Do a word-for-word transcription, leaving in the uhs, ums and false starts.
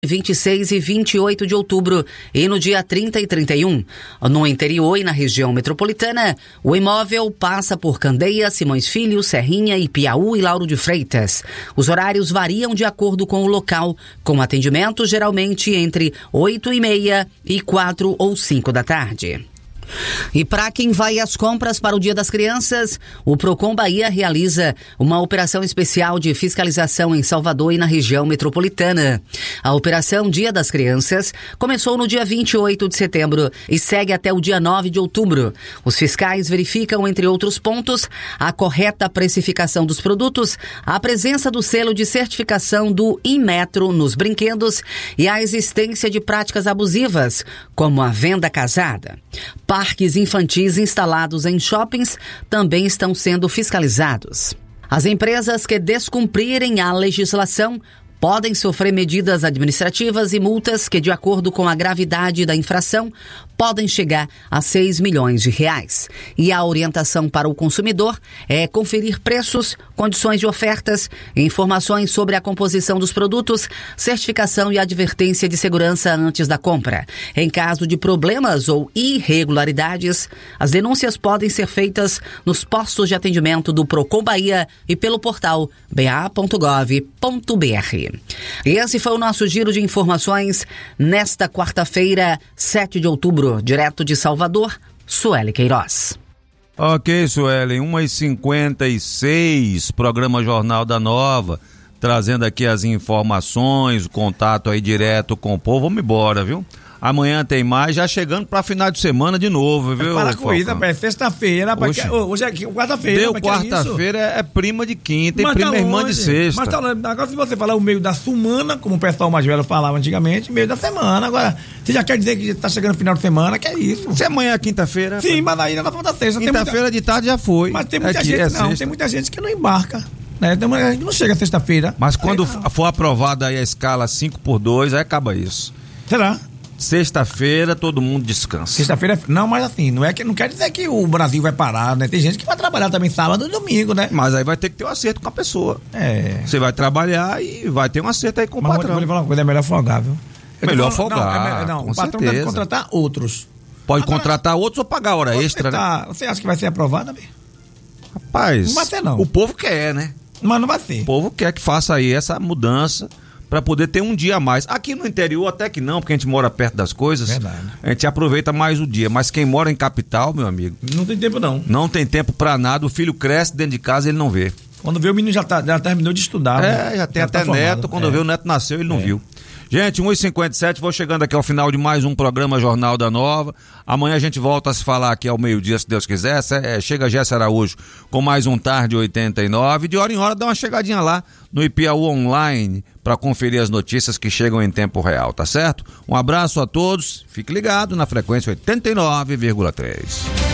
vinte e seis e vinte e oito de outubro e no dia trinta e trinta e um. No interior e na região metropolitana, o imóvel passa por Candeias, Simões Filho, Serrinha, Ipiaú e Lauro de Freitas. Os horários variam de acordo com o local, com atendimento geralmente entre oito e meia e quatro ou cinco da tarde. E para quem vai às compras para o Dia das Crianças, o Procon Bahia realiza uma operação especial de fiscalização em Salvador e na região metropolitana. A Operação Dia das Crianças começou no dia vinte e oito de setembro e segue até o dia nove de outubro. Os fiscais verificam, entre outros pontos, a correta precificação dos produtos, a presença do selo de certificação do Inmetro nos brinquedos e a existência de práticas abusivas, como a venda casada. Parques infantis instalados em shoppings também estão sendo fiscalizados. As empresas que descumprirem a legislação podem sofrer medidas administrativas e multas que, de acordo com a gravidade da infração, podem chegar a seis milhões de reais. E a orientação para o consumidor é conferir preços, condições de ofertas, informações sobre a composição dos produtos, certificação e advertência de segurança antes da compra. Em caso de problemas ou irregularidades, as denúncias podem ser feitas nos postos de atendimento do Procon Bahia e pelo portal b a ponto gov ponto b r. E esse foi o nosso giro de informações nesta quarta-feira, sete de outubro. Direto de Salvador, Sueli Queiroz. Ok, Sueli, uma e cinquenta e seis, programa Jornal da Nova, trazendo aqui as informações, o contato aí direto com o povo. Vamos embora, viu? Amanhã tem mais, já chegando pra final de semana de novo, viu? Para com isso, rapaz, sexta-feira, rapaz, que, hoje é quarta-feira. Deu quarta-feira, é, é prima de quinta e prima tá irmã de sexta. Mas tá, agora se você falar o meio da semana, como o pessoal mais velho falava antigamente, meio da semana, agora, você já quer dizer que tá chegando no final de semana, que é isso. Se amanhã é quinta-feira? Sim, mas ainda na falta sexta. Quinta-feira muita... de tarde já foi. Mas tem muita Aqui, gente, é não, sexta. tem muita gente que não embarca. Né? Tem muita gente que não chega sexta-feira. Mas quando aí, for aprovada aí a escala cinco por dois, aí acaba isso. Será? Sexta-feira todo mundo descansa. Sexta-feira, não, mas assim, não é que não quer dizer que o Brasil vai parar, né? Tem gente que vai trabalhar também sábado e domingo, né? Mas aí vai ter que ter um acerto com a pessoa. É. Você vai trabalhar e vai ter um acerto aí com o mas patrão. Vou lhe falar uma coisa, é melhor folgar, viu? Eu melhor falando, folgar. Não, é melhor, não com o patrão certeza. deve contratar outros. Pode Agora, contratar outros ou pagar hora extra, tá, né? Você acha que vai ser aprovado, amigo? Rapaz, não vai ser, não. O povo quer, né? Mas não vai ser. O povo quer que faça aí essa mudança para poder ter um dia a mais. Aqui no interior até que não, porque a gente mora perto das coisas. Verdade. A gente aproveita mais o dia. Mas quem mora em capital, meu amigo... Não tem tempo, não. Não tem tempo pra nada. O filho cresce dentro de casa e ele não vê. Quando vê o menino já, tá, já terminou de estudar. É, né? já tem já até tá neto. Quando é. vê o neto nasceu, ele não é. viu. Gente, uma e cinquenta e sete, vou chegando aqui ao final de mais um programa Jornal da Nova. Amanhã a gente volta a se falar aqui ao meio-dia, se Deus quiser. É, chega Jéssica Araújo com mais um Tarde oitenta e nove. De hora em hora dá uma chegadinha lá no Ipiaú Online para conferir as notícias que chegam em tempo real, tá certo? Um abraço a todos, fique ligado na frequência oitenta e nove vírgula três.